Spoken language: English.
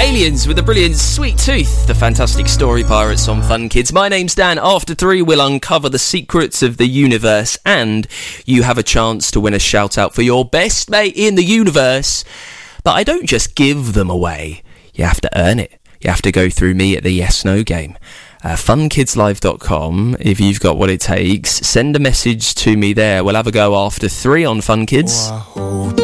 Aliens with a brilliant Sweet Tooth, the Fantastic Story Pirates on Fun Kids. My name's Dan. After 3, we'll uncover the secrets of the universe, and you have a chance to win a shout out for your best mate in the universe. But I don't just give them away. You have to earn it. You have to go through me at the yes-no game. funkidslive.com. If you've got what it takes, send a message to me there. We'll have a go after 3 on Fun Kids.